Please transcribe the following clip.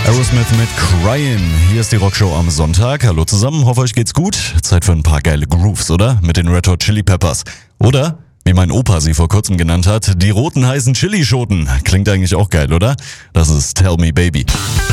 Aerosmith mit Cryin'. Hier ist die Rockshow am Sonntag. Hallo zusammen, hoffe euch geht's gut. Zeit für ein paar geile Grooves, oder? Mit den Red Hot Chili Peppers. Oder, wie mein Opa sie vor kurzem genannt hat, die roten heißen Chilischoten. Klingt eigentlich auch geil, oder? Das ist Tell Me Baby.